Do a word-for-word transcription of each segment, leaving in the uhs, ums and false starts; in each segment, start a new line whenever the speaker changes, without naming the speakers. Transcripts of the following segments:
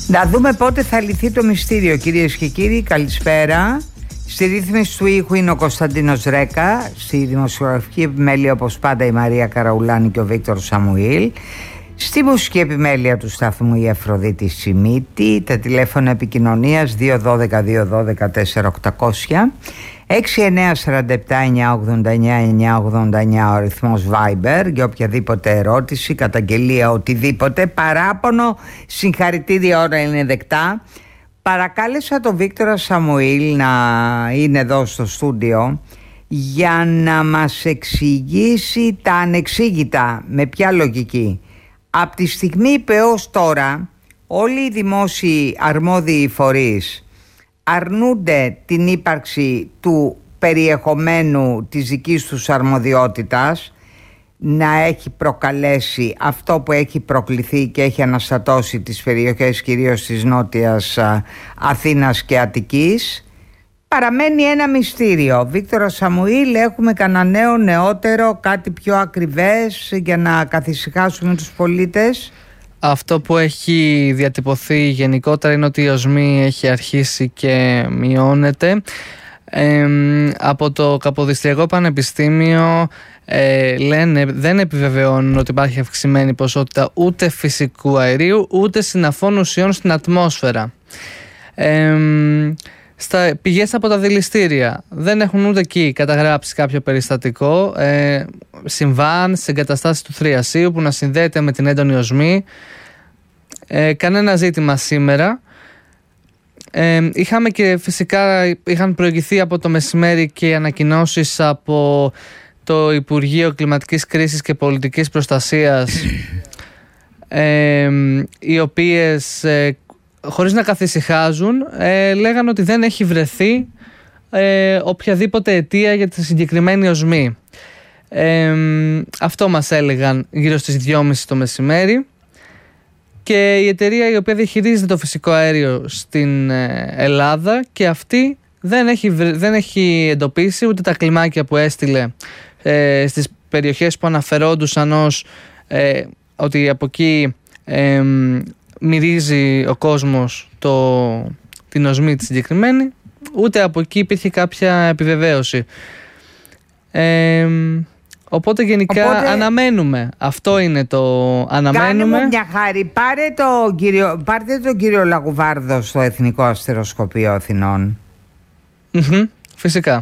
Να δούμε πότε θα λυθεί το μυστήριο, κυρίες και κύριοι. Καλησπέρα. Στη ρύθμιση του ήχου είναι ο Κωνσταντίνος Ρέκα. Στη δημοσιογραφική επιμέλεια, όπως πάντα, η Μαρία Καραουλάνη και ο Βίκτορ Σαμουήλ. Στη μουσική επιμέλεια του σταθμού η Αφροδίτη Σιμίτη. Τα τηλέφωνα επικοινωνίας δύο ένα δύο δύο ένα δύο τέσσερα οκτακόσια, έξι εννιά τέσσερα επτά εννιά ογδόντα εννιά εννιά ογδόντα εννιά, ο αριθμός Viber για οποιαδήποτε ερώτηση, καταγγελία, οτιδήποτε, παράπονο, συγχαρητήρια, ώρα είναι δεκτά. Παρακάλεσα τον Βίκτορα Σαμουήλ να είναι εδώ στο στούντιο για να μας εξηγήσει τα ανεξήγητα. Με ποια λογική? Από τη στιγμή που έως τώρα όλοι οι δημόσιοι αρμόδιοι φορείς αρνούνται την ύπαρξη του περιεχομένου της δικής τους αρμοδιότητας, να έχει προκαλέσει αυτό που έχει προκληθεί και έχει αναστατώσει τις περιοχές κυρίως της Νότιας Αθήνας και Αττικής, παραμένει ένα μυστήριο. Βίκτορα Σαμουήλ, έχουμε κανένα νέο, νεότερο, κάτι πιο ακριβές για να καθησυχάσουμε τους πολίτες?
Αυτό που έχει διατυπωθεί γενικότερα είναι ότι η οσμή έχει αρχίσει και μειώνεται. Ε, από το Καποδιστριακό Πανεπιστήμιο ε, λένε, δεν επιβεβαιώνουν ότι υπάρχει αυξημένη ποσότητα ούτε φυσικού αερίου ούτε συναφών ουσιών στην ατμόσφαιρα. Ε, στα πηγές από τα δηληστήρια δεν έχουν ούτε εκεί καταγράψει κάποιο περιστατικό ε, συμβάν σε εγκαταστάσεις του θριασίου που να συνδέεται με την έντονη οσμή. Ε, κανένα ζήτημα σήμερα. Ε, είχαμε και φυσικά είχαν προηγηθεί από το μεσημέρι και ανακοινώσεις από το Υπουργείο Κλιματικής Κρίσης και Πολιτικής Προστασίας ε, οι οποίες ε, χωρίς να καθησυχάζουν ε, λέγαν ότι δεν έχει βρεθεί ε, οποιαδήποτε αιτία για τη συγκεκριμένη οσμή. Ε, αυτό μας έλεγαν γύρω στις δυόμιση το μεσημέρι. Και η εταιρεία η οποία διαχειρίζεται το φυσικό αέριο στην Ελλάδα και αυτή δεν έχει, δεν έχει εντοπίσει ούτε τα κλιμάκια που έστειλε ε, στις περιοχές που αναφερόντουσαν ως ε, ότι από εκεί ε, μυρίζει ο κόσμος το, την οσμή τη συγκεκριμένη, ούτε από εκεί υπήρχε κάποια επιβεβαίωση. Ε, Οπότε γενικά Οπότε, αναμένουμε. Αυτό είναι το αναμένουμε.
Κάνουμε μια χάρη. Πάρε το κύριο, πάρτε τον κύριο Λαγουβάρδο στο Εθνικό Αστεροσκοπείο Αθηνών.
Mm-hmm, φυσικά.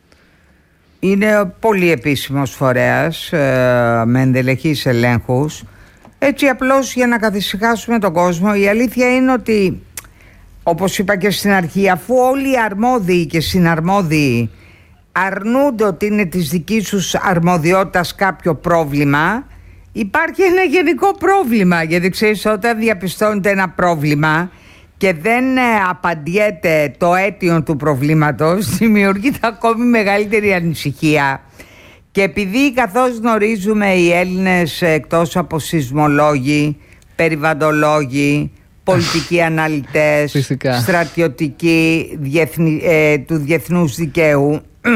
Είναι πολύ επίσημος φορέας ε, με ενδελεχείς ελέγχους. Έτσι απλώς για να καθησυχάσουμε τον κόσμο. Η αλήθεια είναι ότι, όπως είπα και στην αρχή, αφού όλοι οι αρμόδιοι και συναρμόδιοι αρνούνται ότι είναι της δικής τους αρμοδιότητας κάποιο πρόβλημα, υπάρχει ένα γενικό πρόβλημα. Γιατί ξέρεις, όταν διαπιστώνεται ένα πρόβλημα και δεν ε, απαντιέται το αίτιο του προβλήματος, δημιουργείται ακόμη μεγαλύτερη ανησυχία. Και επειδή, καθώς γνωρίζουμε, οι Έλληνες, εκτός από σεισμολόγοι, περιβαλλοντολόγοι, πολιτικοί αναλυτές,
φυσικά,
στρατιωτικοί διεθνη, ε, του διεθνούς δικαίου,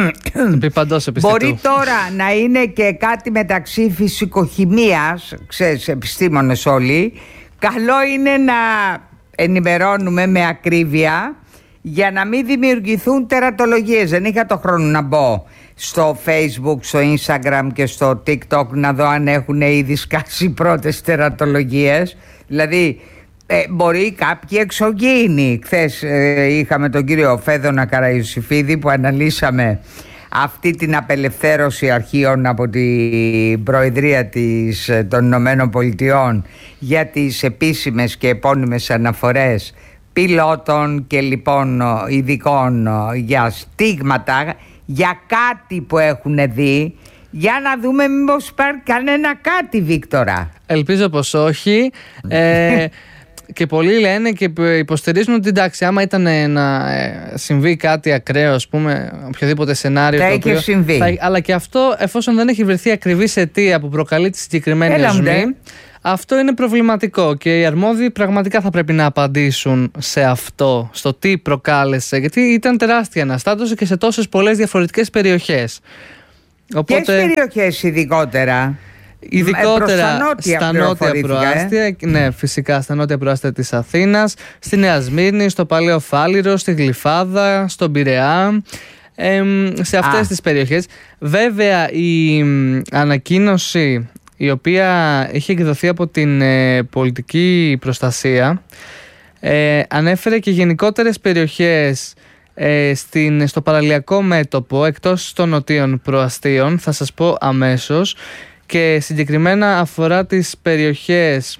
μπορεί τώρα να είναι και κάτι μεταξύ φυσικοχημίας, ξέρεις, επιστήμονες όλοι. Καλό είναι να ενημερώνουμε με ακρίβεια για να μην δημιουργηθούν τερατολογίες. Δεν είχα το χρόνο να μπω στο Facebook, στο Instagram και στο TikTok να δω αν έχουν ήδη σκάσει πρώτες τερατολογίες. Δηλαδή Ε, μπορεί κάποιοι εξωγήινοι. Χθες ε, είχαμε τον κύριο Φέδωνα Καραϊωσηφίδη που αναλύσαμε αυτή την απελευθέρωση αρχείων από την Προεδρία της, των Ηνωμένων Πολιτειών για τις επίσημες και επώνυμες αναφορές πιλότων και λοιπόν ειδικών για στίγματα, για κάτι που έχουν δει. Για να δούμε μήπως υπάρχει κανένα κάτι, Βίκτορα.
Ελπίζω πως όχι. ε, Και πολλοί λένε και υποστηρίζουν ότι εντάξει, άμα ήταν να συμβεί κάτι ακραίο, ας πούμε, οποιοδήποτε σενάριο.
Θα είχε συμβεί. Θα,
αλλά και αυτό, εφόσον δεν έχει βρεθεί ακριβής αιτία που προκαλεί τη συγκεκριμένη οσμή, αυτό είναι προβληματικό. Και οι αρμόδιοι πραγματικά θα πρέπει να απαντήσουν σε αυτό, στο τι προκάλεσε. Γιατί ήταν τεράστια αναστάτωση και σε τόσες πολλές διαφορετικές περιοχές.
Οπότε, ποιες περιοχές ειδικότερα?
Ειδικότερα
ε, νότια
στα νότια προάστια, ε? ναι, φυσικά στα νότια προάστια της Αθήνας, στη Νέα Σμύρνη, στο Παλαιό Φάληρο, στη Γλυφάδα, στον Πειραιά, ε, σε αυτές Α. τις περιοχές. Βέβαια η ανακοίνωση η οποία είχε εκδοθεί από την ε, πολιτική προστασία ε, ανέφερε και γενικότερες περιοχές ε, στην, στο παραλιακό μέτωπο εκτός των νοτίων προαστίων, θα σας πω αμέσως, και συγκεκριμένα αφορά τις περιοχές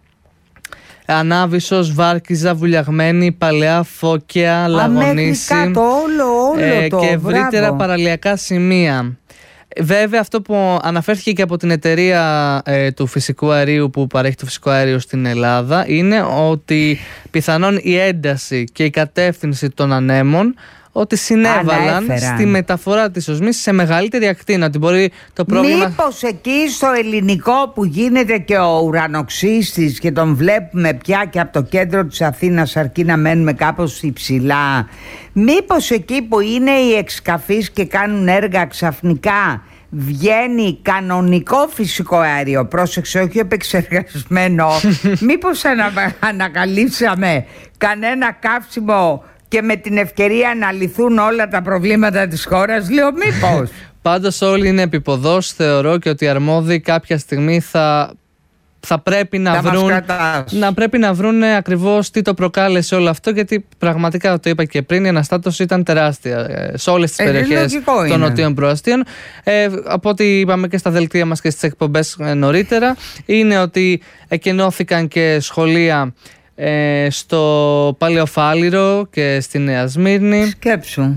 Ανάβησος, Βάρκιζα, Βουλιαγμένη, Παλαιά Φώκια, Λαγονίση,
κάτω, όλο, όλο
ε,
το,
και ευρύτερα
μπράβο. παραλιακά
σημεία. Βέβαια, αυτό που αναφέρθηκε και από την εταιρεία ε, του φυσικού αερίου που παρέχει το φυσικό αέριο στην Ελλάδα είναι ότι πιθανόν η ένταση και η κατεύθυνση των ανέμων ότι συνέβαλαν Ανέφεραν. στη μεταφορά της οσμής σε μεγαλύτερη ακτίνα. Ότι μπορεί το πρόβλημα...
Μήπως εκεί στο ελληνικό που γίνεται και ο ουρανοξύστης και τον βλέπουμε πια και από το κέντρο της Αθήνας, αρκεί να μένουμε κάπως υψηλά, μήπως εκεί που είναι οι εξκαφείς και κάνουν έργα ξαφνικά βγαίνει κανονικό φυσικό αέριο, πρόσεξε, όχι επεξεργασμένο. Μήπως ανα... ανακαλύψαμε κανένα καύσιμο και με την ευκαιρία να λυθούν όλα τα προβλήματα της χώρας, λέω μήπως.
Πάντως όλοι είναι επιποδός, θεωρώ, και ότι οι αρμόδιοι κάποια στιγμή θα, θα πρέπει να
θα
βρουν να πρέπει να βρουν ακριβώς τι το προκάλεσε όλο αυτό, γιατί πραγματικά το είπα και πριν, η αναστάτωση ήταν τεράστια σε όλες τις ε, περιοχές των νοτίων προαστίων. Ε, από ό,τι είπαμε και στα δελτία μας και στις εκπομπές νωρίτερα, είναι ότι εκενώθηκαν και σχολεία Ε, στο Παλαιό Φάληρο και στη Νέα Σμύρνη.
Σκέψου.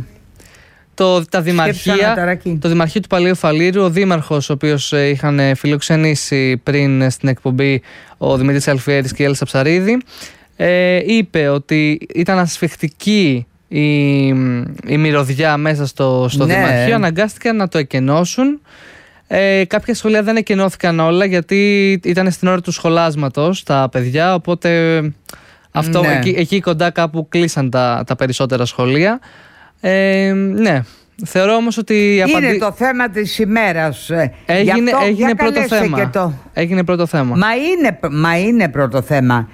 Το, τα δημαρχία, το Δημαρχείο του Παλαιού Φαλήρου, ο δήμαρχος, ο οποίος ε, είχαν φιλοξενήσει πριν στην εκπομπή ο Δημήτρης Αλφιέρης και η Έλσα Ψαρίδη, ε, είπε ότι ήταν ασφιχτική η, η μυρωδιά μέσα στο, στο ναι. Δημαρχείο, αναγκάστηκαν να το εκενώσουν. Ε, κάποια σχολεία δεν εκενώθηκαν όλα γιατί ήταν στην ώρα του σχολάσματος τα παιδιά, οπότε αυτό, ναι. εκεί, εκεί κοντά κάπου κλείσαν τα, τα περισσότερα σχολεία. Ε, ναι, θεωρώ όμως ότι...
Είναι
απαντη...
το θέμα της ημέρας.
Έγινε,
αυτό,
έγινε πρώτο θέμα.
Το...
Έγινε πρώτο θέμα.
Μα είναι, μα είναι πρώτο θέμα.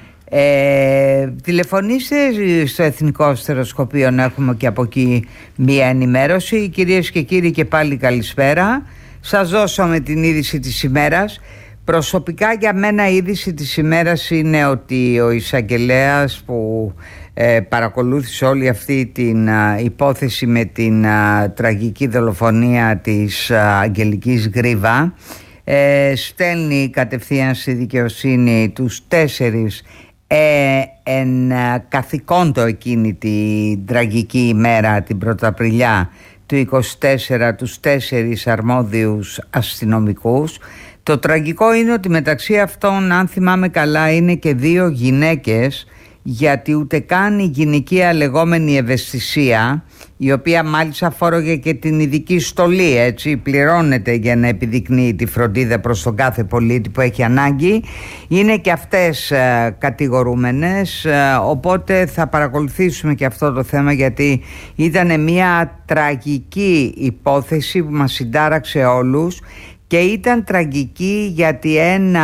Ε, τηλεφωνήστε στο Εθνικό Αστεροσκοπείο να έχουμε και από εκεί μία ενημέρωση. Κυρίες και κύριοι, και πάλι καλησπέρα. Σας δώσαμε την είδηση της ημέρας. Προσωπικά για μένα η είδηση της ημέρας είναι ότι ο εισαγγελέας που ε, παρακολούθησε όλη αυτή την α, υπόθεση με την α, τραγική δολοφονία της α, Αγγελικής Γκρίβα ε, στέλνει κατευθείαν στη δικαιοσύνη τους τέσσερις ε, εν α, καθηκόντο εκείνη την τραγική ημέρα, την Πρωταπριλιά του είκοσι τέσσερα, τους τέσσερις αρμόδιους αστυνομικούς. Το τραγικό είναι ότι μεταξύ αυτών, αν θυμάμαι καλά, είναι και δύο γυναίκες, γιατί ούτε καν η γυναικεία λεγόμενη ευαισθησία, η οποία μάλιστα φόρογε και την ειδική στολή, έτσι, πληρώνεται για να επιδεικνύει τη φροντίδα προς τον κάθε πολίτη που έχει ανάγκη, είναι και αυτές ε, κατηγορούμενες, ε, οπότε θα παρακολουθήσουμε και αυτό το θέμα, γιατί ήταν μια τραγική υπόθεση που μας συντάραξε όλους, και ήταν τραγική γιατί ένα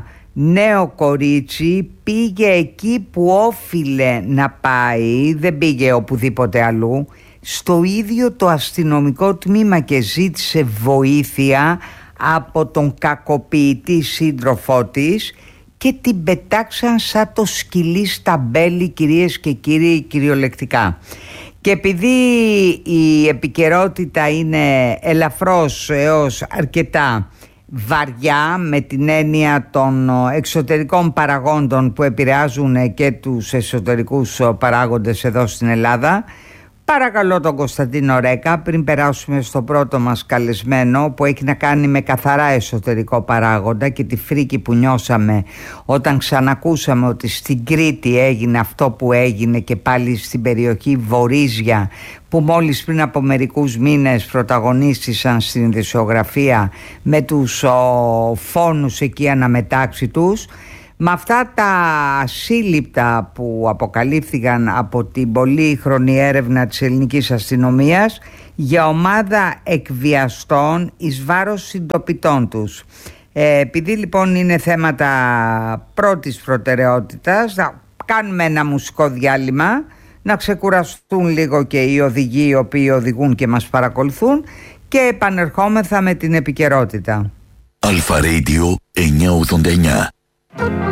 νέο κορίτσι πήγε εκεί που όφιλε να πάει, δεν πήγε οπουδήποτε αλλού, στο ίδιο το αστυνομικό τμήμα, και ζήτησε βοήθεια από τον κακοποιητή σύντροφό της και την πετάξαν σαν το σκυλί στα μπέλη, κυρίες και κύριοι, κυριολεκτικά. Και επειδή η επικαιρότητα είναι ελαφρώς έως αρκετά βαριά, με την έννοια των εξωτερικών παραγόντων που επηρεάζουν και τους εσωτερικούς παράγοντες εδώ στην Ελλάδα, παρακαλώ τον Κωνσταντίνο Ρέκα, πριν περάσουμε στο πρώτο μας καλεσμένο, που έχει να κάνει με καθαρά εσωτερικό παράγοντα και τη φρίκη που νιώσαμε όταν ξανακούσαμε ότι στην Κρήτη έγινε αυτό που έγινε, και πάλι στην περιοχή Βορίζια, που μόλις πριν από μερικούς μήνες πρωταγωνίστησαν στην ειδησιογραφία με τους ο, φόνους εκεί αναμετάξει τους. Με αυτά τα σύλληπτα που αποκαλύφθηκαν από την πολύχρονη έρευνα της ελληνικής αστυνομίας για ομάδα εκβιαστών εις βάρος συντοπιτών τους. Ε, επειδή λοιπόν είναι θέματα πρώτης προτεραιότητας, θα κάνουμε ένα μουσικό διάλειμμα, να ξεκουραστούν λίγο και οι οδηγοί οι οποίοι οδηγούν και μας παρακολουθούν, και επανερχόμεθα με την επικαιρότητα.
Αλφα Radio εννιακόσια ογδόντα εννιά.